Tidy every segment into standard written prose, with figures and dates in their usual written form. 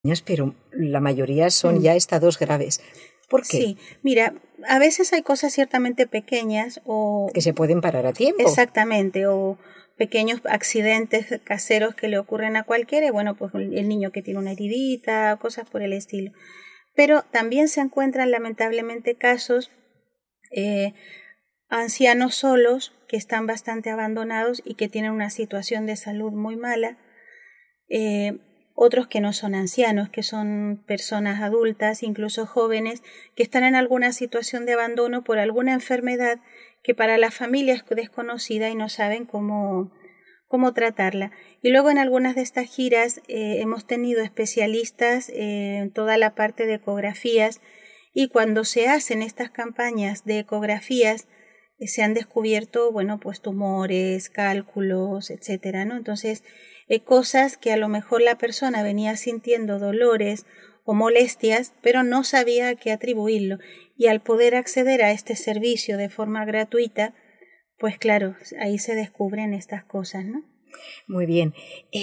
pero la mayoría son ya estados graves. ¿Por qué? Sí, mira, a veces hay cosas ciertamente pequeñas o... que se pueden parar a tiempo. Exactamente, o pequeños accidentes caseros que le ocurren a cualquiera, y bueno, pues el niño que tiene una heridita, cosas por el estilo. Pero también se encuentran lamentablemente casos ancianos solos que están bastante abandonados y que tienen una situación de salud muy mala. Otros que no son ancianos, que son personas adultas, incluso jóvenes, que están en alguna situación de abandono por alguna enfermedad que para la familia es desconocida y no saben cómo tratarla. Y luego en algunas de estas giras hemos tenido especialistas en toda la parte de ecografías, y cuando se hacen estas campañas de ecografías se han descubierto, bueno, pues tumores, cálculos, etcétera, ¿no? Entonces, cosas que a lo mejor la persona venía sintiendo dolores o molestias, pero no sabía a qué atribuirlo. Y al poder acceder a este servicio de forma gratuita, pues claro, ahí se descubren estas cosas, ¿no? Muy bien.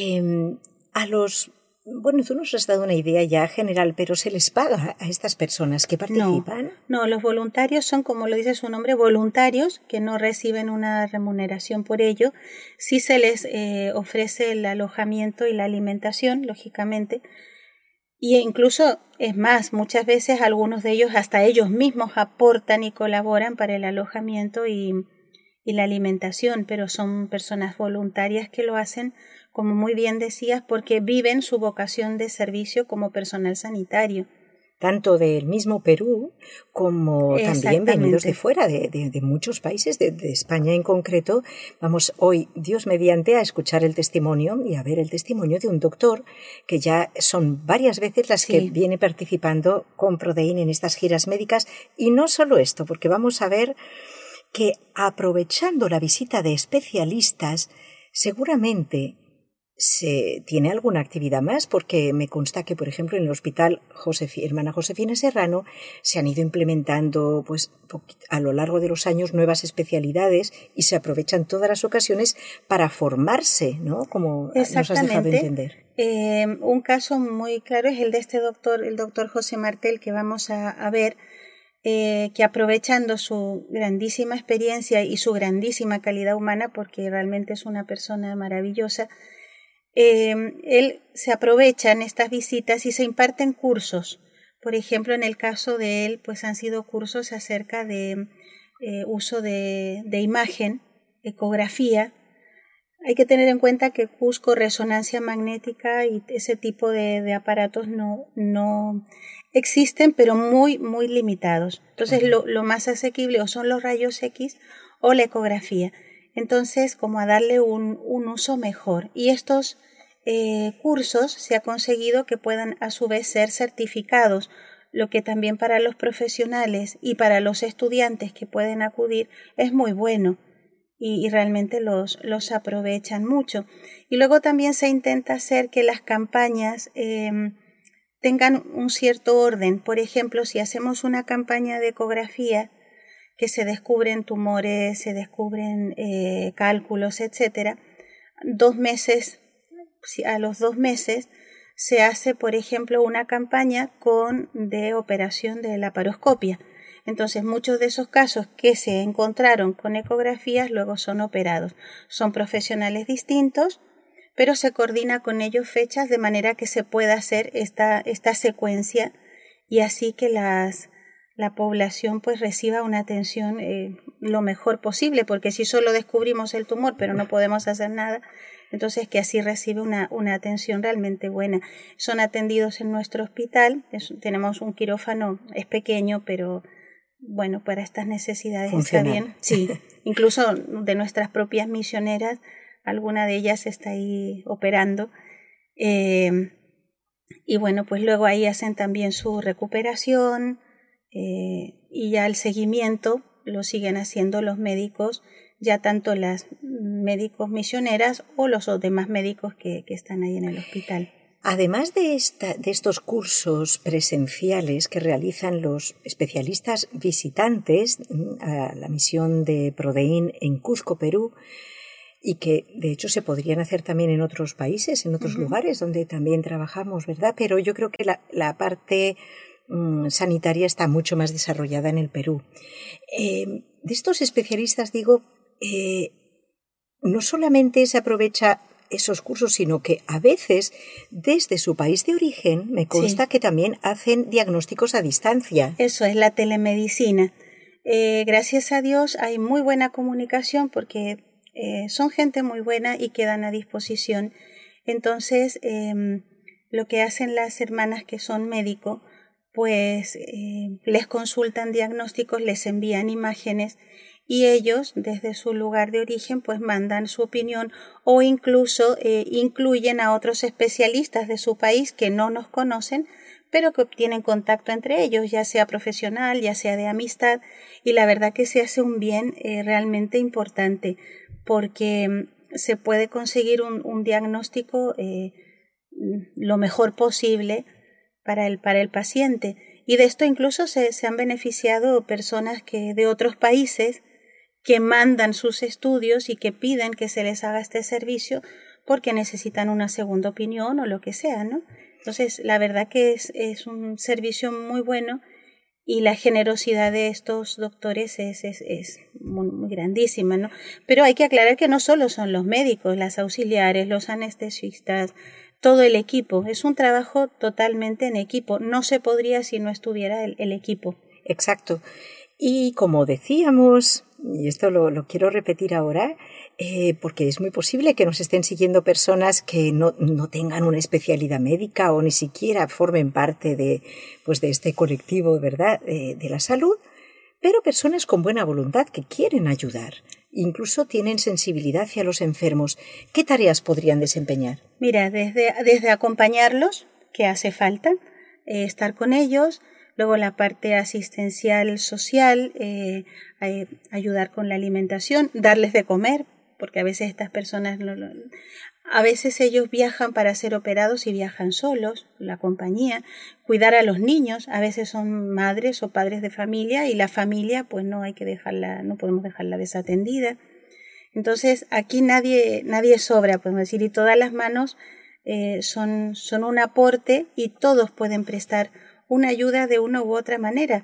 Bueno, tú nos has dado una idea ya general, pero ¿se les paga a estas personas que participan? No, los voluntarios son, como lo dice su nombre, voluntarios que no reciben una remuneración por ello. Sí se les ofrece el alojamiento y la alimentación, lógicamente. Y incluso, es más, muchas veces algunos de ellos, hasta ellos mismos, aportan y colaboran para el alojamiento y la alimentación, pero son personas voluntarias que lo hacen, como muy bien decías, porque viven su vocación de servicio como personal sanitario. Tanto del mismo Perú como también venidos de fuera, de muchos países, de España en concreto. Vamos hoy, Dios mediante, a escuchar el testimonio y a ver el testimonio de un doctor que ya son varias veces las que viene participando con Prodein en estas giras médicas. Y no solo esto, porque vamos a ver que aprovechando la visita de especialistas, seguramente se tiene alguna actividad más, porque me consta que, por ejemplo, en el hospital Hermana Josefina Serrano se han ido implementando pues a lo largo de los años nuevas especialidades y se aprovechan todas las ocasiones para formarse, ¿no? Como nos has dejado entender. Un caso muy claro es el de este doctor, el doctor José Martel, que vamos a ver, que aprovechando su grandísima experiencia y su grandísima calidad humana, porque realmente es una persona maravillosa, él se aprovecha en estas visitas y se imparten cursos. Por ejemplo, en el caso de él, pues han sido cursos acerca de uso de imagen, ecografía. Hay que tener en cuenta que Cusco, resonancia magnética y ese tipo de aparatos no existen, pero muy, muy limitados. Entonces, lo más asequible o son los rayos X o la ecografía. Entonces, como a darle un uso mejor. Y estos cursos se ha conseguido que puedan a su vez ser certificados, lo que también para los profesionales y para los estudiantes que pueden acudir es muy bueno. Y realmente los aprovechan mucho. Y luego también se intenta hacer que las campañas tengan un cierto orden. Por ejemplo, si hacemos una campaña de ecografía, que se descubren tumores, se descubren cálculos, etcétera, a los 2 meses se hace, por ejemplo, una campaña de operación de laparoscopia. Entonces, muchos de esos casos que se encontraron con ecografías luego son operados. Son profesionales distintos, pero se coordina con ellos fechas de manera que se pueda hacer esta secuencia y así que la población pues reciba una atención lo mejor posible, porque si solo descubrimos el tumor pero no podemos hacer nada, entonces que así recibe una atención realmente buena. Son atendidos en nuestro hospital, tenemos un quirófano, es pequeño, pero bueno, para estas necesidades funcional. Está bien. Sí, incluso de nuestras propias misioneras, alguna de ellas está ahí operando. Y bueno, pues luego ahí hacen también su recuperación y ya el seguimiento lo siguen haciendo los médicos, ya tanto las médicos misioneras o los demás médicos que están ahí en el hospital. Además de estos cursos presenciales que realizan los especialistas visitantes a la misión de Prodein en Cuzco, Perú, y que de hecho se podrían hacer también en otros países, en otros lugares donde también trabajamos, ¿verdad? Pero yo creo que la parte sanitaria está mucho más desarrollada en el Perú. De estos especialistas, digo, no solamente se aprovecha esos cursos, sino que a veces desde su país de origen me consta que también hacen diagnósticos a distancia. Eso es la telemedicina. Gracias a Dios hay muy buena comunicación porque son gente muy buena y quedan a disposición. Entonces, lo que hacen las hermanas que son médicos, pues les consultan diagnósticos, les envían imágenes y ellos, desde su lugar de origen, pues mandan su opinión o incluso incluyen a otros especialistas de su país que no nos conocen, pero que obtienen contacto entre ellos, ya sea profesional, ya sea de amistad, y la verdad que se hace un bien realmente importante, porque se puede conseguir un diagnóstico lo mejor posible para el paciente. Y de esto incluso se han beneficiado personas de otros países que mandan sus estudios y que piden que se les haga este servicio porque necesitan una segunda opinión o lo que sea, ¿no? Entonces, la verdad que es un servicio muy bueno y la generosidad de estos doctores es muy grandísima, ¿no? Pero hay que aclarar que no solo son los médicos, las auxiliares, los anestesistas, todo el equipo. Es un trabajo totalmente en equipo. No se podría si no estuviera el equipo. Exacto. Y como decíamos, y esto lo quiero repetir ahora, porque es muy posible que nos estén siguiendo personas que no tengan una especialidad médica o ni siquiera formen parte de este colectivo, ¿verdad?, de la salud, pero personas con buena voluntad que quieren ayudar, incluso tienen sensibilidad hacia los enfermos. ¿Qué tareas podrían desempeñar? Mira, desde acompañarlos, que hace falta, estar con ellos. Luego la parte asistencial social, ayudar con la alimentación, darles de comer, porque a veces estas personas, a veces ellos viajan para ser operados y viajan solos, la compañía, cuidar a los niños, a veces son madres o padres de familia y la familia pues no podemos dejarla desatendida. Entonces aquí nadie sobra, podemos decir, y todas las manos son un aporte y todos pueden prestar una ayuda de una u otra manera.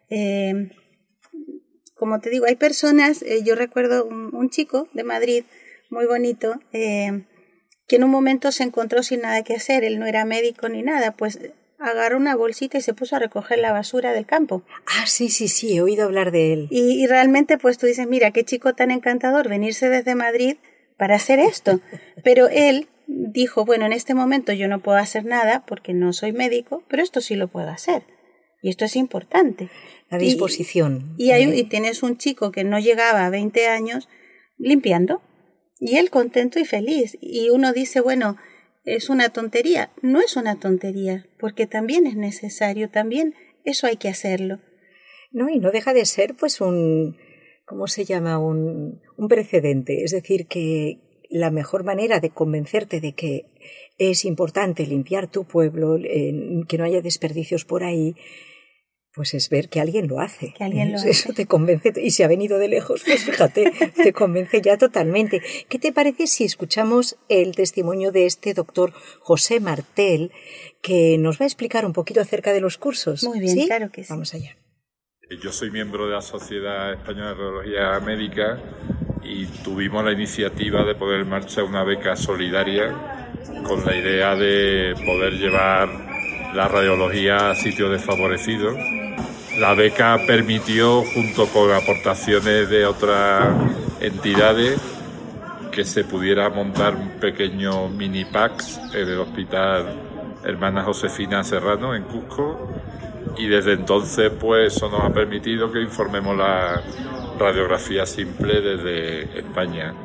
Como te digo, hay personas, yo recuerdo un chico de Madrid, muy bonito, que en un momento se encontró sin nada que hacer, él no era médico ni nada, pues agarró una bolsita y se puso a recoger la basura del campo. Ah, sí, he oído hablar de él. Y realmente pues tú dices, mira, qué chico tan encantador venirse desde Madrid para hacer esto. Pero él dijo, bueno, en este momento yo no puedo hacer nada porque no soy médico, pero esto sí lo puedo hacer. Y esto es importante. La disposición. Y tienes un chico que no llegaba a 20 años limpiando y él contento y feliz. Y uno dice, bueno, es una tontería. No es una tontería, porque también es necesario, también eso hay que hacerlo. No, y no deja de ser pues ¿cómo se llama? Un precedente. Es decir, que la mejor manera de convencerte de que es importante limpiar tu pueblo, que no haya desperdicios por ahí, pues es ver que alguien lo hace. Que alguien lo hace. Eso te convence. Y si ha venido de lejos, pues fíjate, te convence ya totalmente. ¿Qué te parece si escuchamos el testimonio de este doctor José Martel, que nos va a explicar un poquito acerca de los cursos? Muy bien, ¿sí? Claro que sí. Vamos allá. Yo soy miembro de la Sociedad Española de Radiología Médica y tuvimos la iniciativa de poner en marcha una beca solidaria con la idea de poder llevar la radiología a sitios desfavorecidos. La beca permitió, junto con aportaciones de otras entidades, que se pudiera montar un pequeño mini PACS en el Hospital Hermana Josefina Serrano en Cusco, y desde entonces pues eso nos ha permitido que informemos la radiografía simple desde España.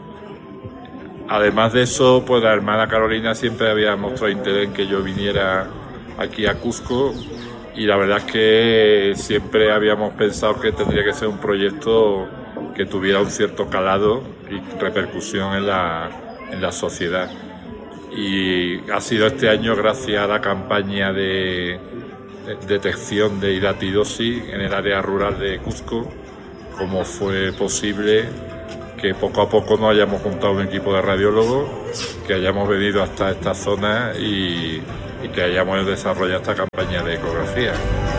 Además de eso, pues la hermana Carolina siempre había mostrado interés en que yo viniera aquí a Cusco, y la verdad es que siempre habíamos pensado que tendría que ser un proyecto que tuviera un cierto calado y repercusión en la sociedad. Y ha sido este año gracias a la campaña de detección de hidatidosis en el área rural de Cusco como fue posible que poco a poco nos hayamos juntado un equipo de radiólogos, que hayamos venido hasta esta zona y que hayamos desarrollado esta campaña de ecografía.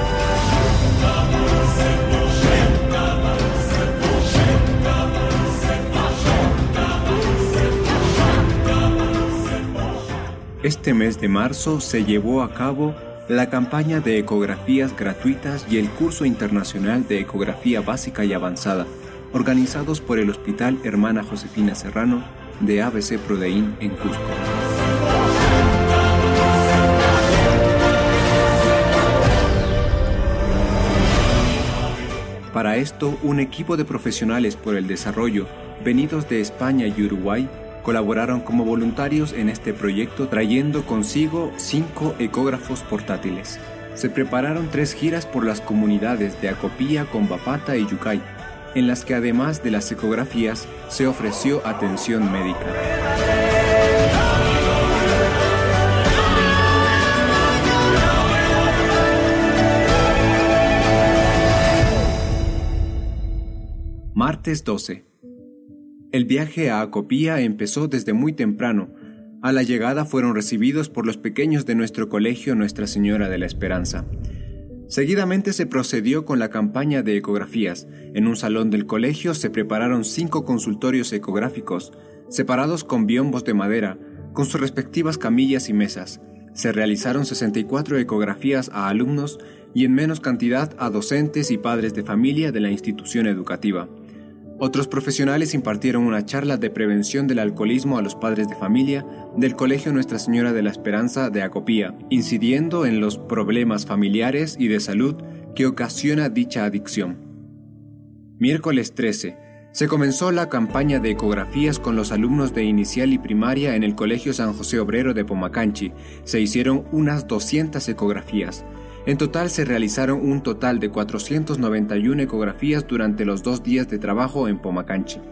Este mes de marzo se llevó a cabo la campaña de ecografías gratuitas y el curso internacional de ecografía básica y avanzada, organizados por el Hospital Hermana Josefina Serrano de ABC Prodeín en Cusco. Para esto, un equipo de profesionales por el desarrollo, venidos de España y Uruguay, colaboraron como voluntarios en este proyecto trayendo consigo 5 ecógrafos portátiles. Se prepararon 3 giras por las comunidades de Acopía, Combapata y Yucay, en las que además de las ecografías se ofreció atención médica. Martes 12. El viaje a Acopía empezó desde muy temprano. A la llegada fueron recibidos por los pequeños de nuestro colegio Nuestra Señora de la Esperanza. Seguidamente se procedió con la campaña de ecografías. En un salón del colegio se prepararon 5 consultorios ecográficos, separados con biombos de madera, con sus respectivas camillas y mesas. Se realizaron 64 ecografías a alumnos y en menos cantidad a docentes y padres de familia de la institución educativa. Otros profesionales impartieron una charla de prevención del alcoholismo a los padres de familia del Colegio Nuestra Señora de la Esperanza de Acopía, incidiendo en los problemas familiares y de salud que ocasiona dicha adicción. Miércoles 13. Se comenzó la campaña de ecografías con los alumnos de inicial y primaria en el Colegio San José Obrero de Pomacanchi. Se hicieron unas 200 ecografías. En total se realizaron un total de 491 ecografías durante los 2 días de trabajo en Pomacanchi.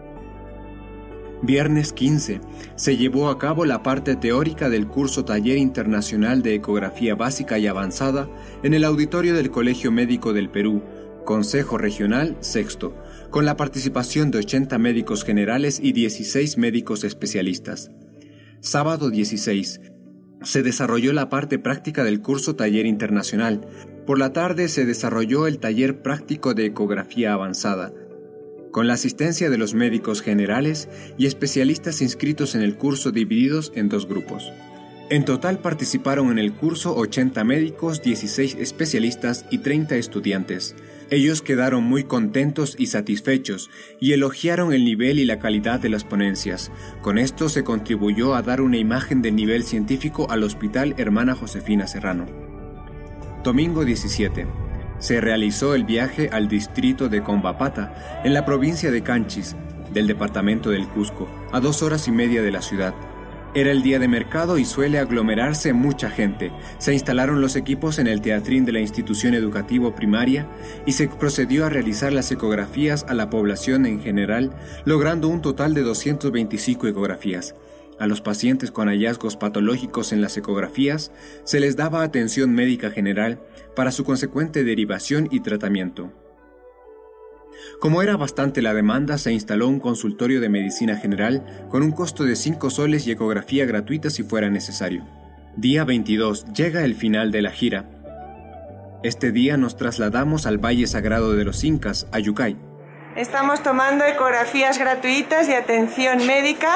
Viernes 15. Se llevó a cabo la parte teórica del curso Taller Internacional de Ecografía Básica y Avanzada en el auditorio del Colegio Médico del Perú, Consejo Regional Sexto, con la participación de 80 médicos generales y 16 médicos especialistas. Sábado 16. Se desarrolló la parte práctica del curso Taller Internacional. Por la tarde se desarrolló el taller práctico de ecografía avanzada, con la asistencia de los médicos generales y especialistas inscritos en el curso divididos en 2 grupos. En total participaron en el curso 80 médicos, 16 especialistas y 30 estudiantes. Ellos quedaron muy contentos y satisfechos y elogiaron el nivel y la calidad de las ponencias. Con esto se contribuyó a dar una imagen del nivel científico al Hospital Hermana Josefina Serrano. Domingo 17. Se realizó el viaje al distrito de Combapata, en la provincia de Canchis, del departamento del Cusco, a 2 horas y media de la ciudad. Era el día de mercado y suele aglomerarse mucha gente. Se instalaron los equipos en el teatrín de la institución educativa primaria y se procedió a realizar las ecografías a la población en general, logrando un total de 225 ecografías. A los pacientes con hallazgos patológicos en las ecografías se les daba atención médica general para su consecuente derivación y tratamiento. Como era bastante la demanda, se instaló un consultorio de medicina general con un costo de 5 soles y ecografía gratuita si fuera necesario. Día 22. Llega el final de la gira. Este día nos trasladamos al Valle Sagrado de los Incas, a Yucay. Estamos tomando ecografías gratuitas y atención médica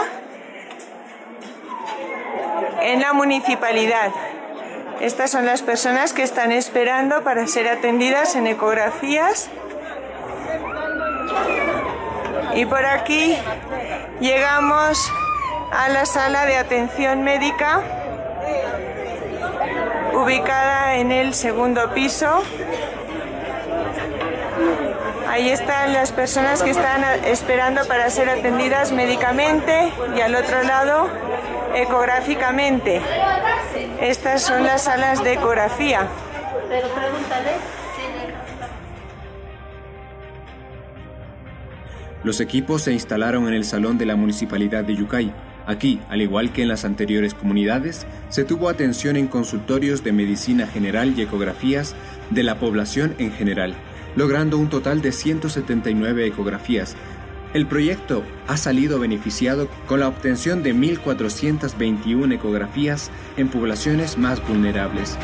en la municipalidad. Estas son las personas que están esperando para ser atendidas en ecografías. Y por aquí llegamos a la sala de atención médica, ubicada en el 2º piso. Ahí están las personas que están esperando para ser atendidas médicamente y al otro lado ecográficamente. Estas son las salas de ecografía. Pero pregúntale. Los equipos se instalaron en el salón de la Municipalidad de Yucay. Aquí, al igual que en las anteriores comunidades, se tuvo atención en consultorios de medicina general y ecografías de la población en general, logrando un total de 179 ecografías. El proyecto ha salido beneficiado con la obtención de 1.421 ecografías en poblaciones más vulnerables.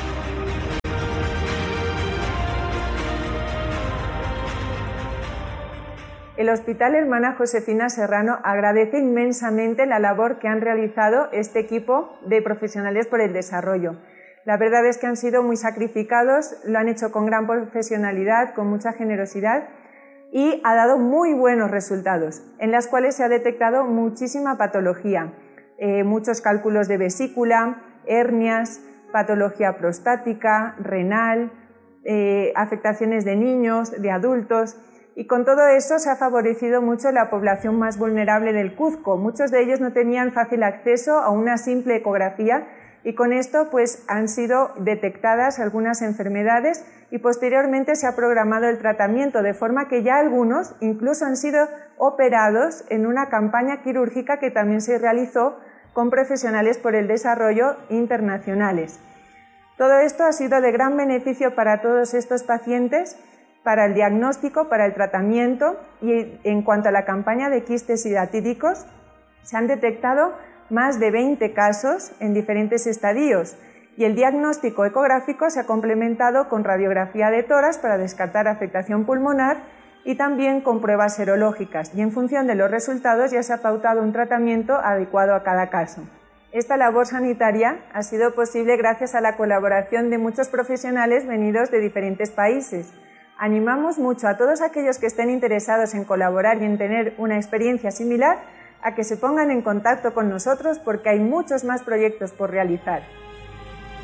El Hospital Hermana Josefina Serrano agradece inmensamente la labor que han realizado este equipo de profesionales por el desarrollo. La verdad es que han sido muy sacrificados, lo han hecho con gran profesionalidad, con mucha generosidad y ha dado muy buenos resultados, en las cuales se ha detectado muchísima patología, muchos cálculos de vesícula, hernias, patología prostática, renal, afectaciones de niños, de adultos. Y con todo eso se ha favorecido mucho la población más vulnerable del Cuzco. Muchos de ellos no tenían fácil acceso a una simple ecografía y con esto pues han sido detectadas algunas enfermedades y posteriormente se ha programado el tratamiento, de forma que ya algunos incluso han sido operados en una campaña quirúrgica que también se realizó con profesionales por el desarrollo internacionales. Todo esto ha sido de gran beneficio para todos estos pacientes, para el diagnóstico, para el tratamiento, y en cuanto a la campaña de quistes hidatídicos, se han detectado más de 20 casos en diferentes estadios y el diagnóstico ecográfico se ha complementado con radiografía de tórax para descartar afectación pulmonar y también con pruebas serológicas, y en función de los resultados ya se ha pautado un tratamiento adecuado a cada caso. Esta labor sanitaria ha sido posible gracias a la colaboración de muchos profesionales venidos de diferentes países. Animamos mucho a todos aquellos que estén interesados en colaborar y en tener una experiencia similar a que se pongan en contacto con nosotros porque hay muchos más proyectos por realizar.